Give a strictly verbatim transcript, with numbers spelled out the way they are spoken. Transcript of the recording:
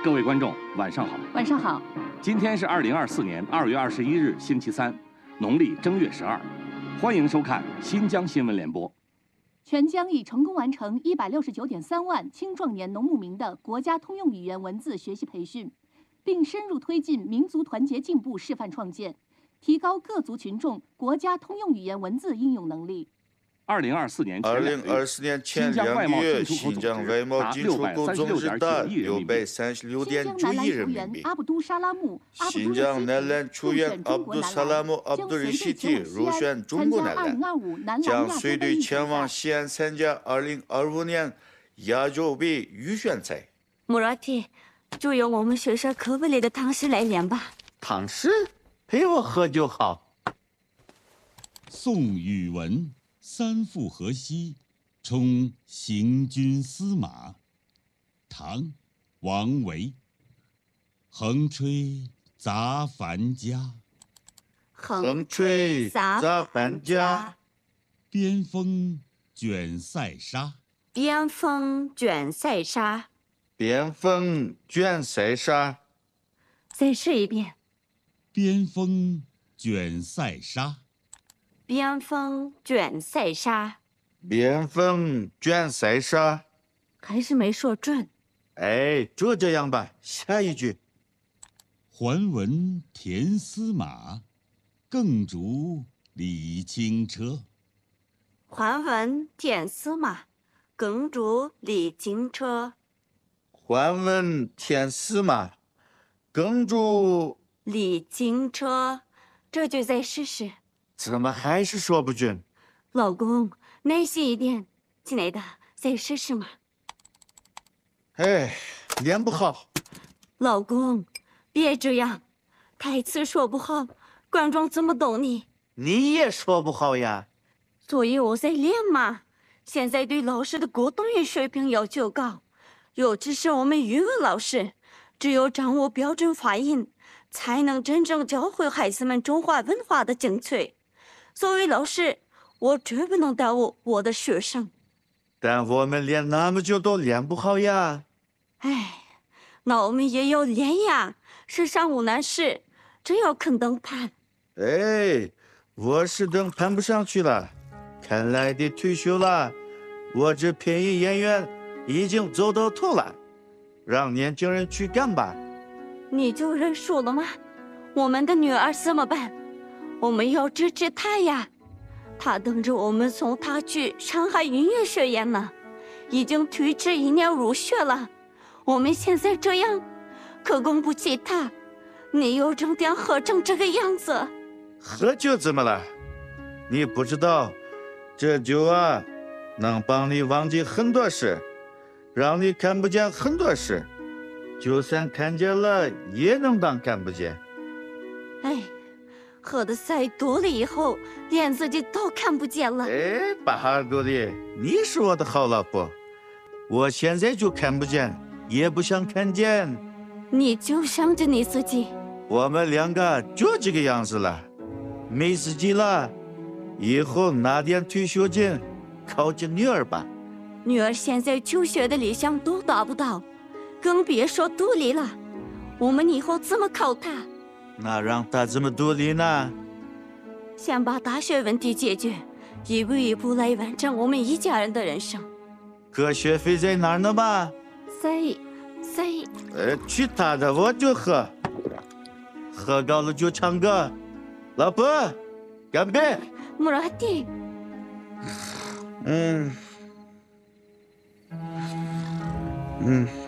各位观众，晚上好。 晚上好。 今天是二零二四年二月二十一日，星期三，农历正月十二。欢迎收看新疆新闻联播。 全疆已成功完成一百六十九点三万青壮年农牧民的国家通用语言文字学习培训，并深入推进民族团结进步示范创建，提高各族群众国家通用语言文字应用能力。 二零二四年二零二四年前两个月，新疆外贸进出口总值达六百三十六点九亿人民币。新疆男篮球员阿卜杜萨拉姆·阿卜杜里希提入选中国男篮，将随队前往西安参加二零二五年亚洲杯预选赛。 穆拉提，就由我们学校课本里的唐诗来练吧。 唐诗？陪我喝就好。 宋语文。三复河西，充行军司马。唐，王维。横吹杂繁家， 横吹杂繁家。 边锋卷塞沙， 边锋卷塞沙。 边锋卷塞沙。 再试一遍。 边锋卷塞沙。 边锋卷塞沙， 边锋卷塞沙， 还是没说准。 哎，就这样吧，下一句。 还闻田司马，更逐李轻车。 还闻田司马，更逐李轻车。 还闻田司马，更逐李轻车。这句再试试。 怎么还是说不准？ 老公，耐心一点，亲爱的，再试试嘛。 哎，练不好。 老公，别这样，台词说不好，观众怎么懂你？ 你也说不好呀。 所以我在练嘛。现在对老师的沟通语水平要求高，尤其是我们语文老师，只有掌握标准发音，才能真正教会孩子们中华文化的精粹。作为老师，我绝不能耽误我的学生。 但我们练那么久都练不好呀。 哎，那我们也要练呀。世上无难事，只要肯登攀。 哎，我是登攀不上去了，看来得退休了。我这便宜演员已经走到头了，让年轻人去干吧。 你就认输了吗？我们的女儿怎么办？我们要支持她呀，她等着我们送她去上海音乐学院呢，已经推迟一年入学了。我们现在这样，可供不起她。你又整天喝成这个样子。 喝酒怎么了？你不知道，这酒啊，能帮你忘记很多事，让你看不见很多事，就算看见了，也能当看不见。 哎。喝的再多了以后，连自己都看不见了。 哎，巴哈尔多里，你是我的好老婆，我现在就看不见，也不想看见。 你就想着你自己。 我们两个就这个样子了，没自己了，以后拿点退休金靠着女儿吧。 女儿现在求学的理想都达不到，更别说独立了。我们以后怎么靠她？ 那让他怎么独立呢？ 先把大学问题解决，一步一步来完成我们一家人的人生。 可学费在哪儿呢嘛？ 在在呃，去他的，我就喝，喝高了就唱歌。老婆，干杯！ 穆拉蒂。 嗯嗯。